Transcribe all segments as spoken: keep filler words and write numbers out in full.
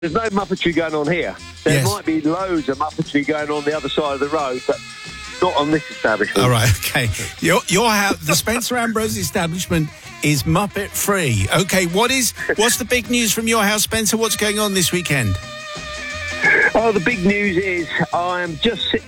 There's no Muppetry going on here. There Yes. might be loads of Muppetry going on the other side of the road, but not on this establishment. All right, okay. Your your house, the Spencer Ambrose establishment is Muppet free. Okay, what is what's the big news from your house, Spencer? What's going on this weekend? Oh, the big news is I'm just... Si-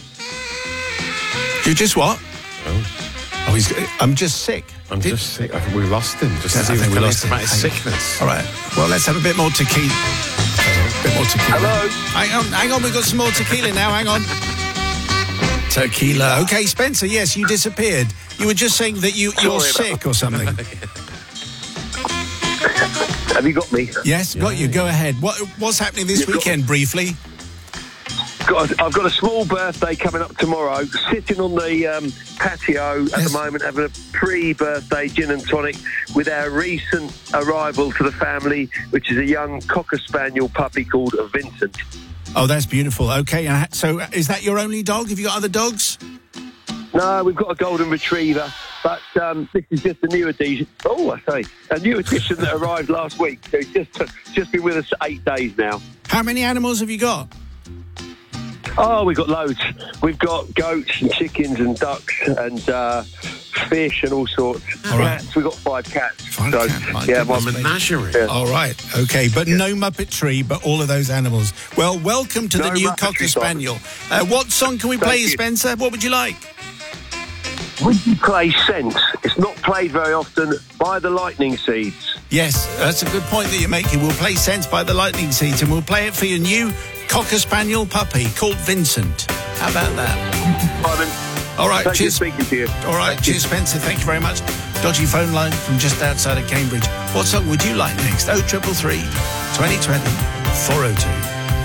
You just what? Oh. Oh, he's. I'm just sick. I'm Did- just sick. I think we lost him. Just Yeah, as I he was think we telling lost us him. about his Hang on. sickness. All right. Well, let's have a bit more tequila. A bit more tequila. Hello? Hang on, hang on. We've got some more tequila now. Hang on. Tequila. Okay, Spencer. Yes, you disappeared. You were just saying that you you're Sorry about sick or something. Have you got me? Yes, got you. Go ahead. What what's happening this You've got- weekend? Briefly. Got a, I've got a small birthday coming up tomorrow. Sitting on the um, patio at Yes. the moment, having a pre-birthday gin and tonic with our recent arrival to the family, which is a young Cocker Spaniel puppy called Vincent. Oh, that's beautiful. Okay, uh, so is that your only dog? Have you got other dogs? No, we've got a golden retriever, but um, this is just a new addition. Oh, I say, a new addition that arrived last week. So it's just just been with us eight days now. How many animals have you got? Oh, we've got loads. We've got goats and chickens and ducks and uh, fish and all sorts. All right. Cats. We've got five cats. Five so, cats, my yeah, goodness my, me. Menagerie. Yeah. All right, okay, but no Muppet Tree, but all of those animals. Well, welcome to the No new Muppet Cocker Tree, Simon. Spaniel. Uh, what song can we Thank play, you. Spencer? What would you like? Would you play Sense? It's not played very often by the Lightning Seeds. Yes, that's a good point that you're making. We'll play Sense by the Lightning Seeds, and we'll play it for your new Cocker Spaniel puppy called Vincent. How about that? Simon, All right, thank you cheers. speaking to you. All right, cheers, Spencer. Thank you very much. Dodgy phone line from just outside of Cambridge. What song would you like next? Oh, triple three, twenty twenty, four oh two.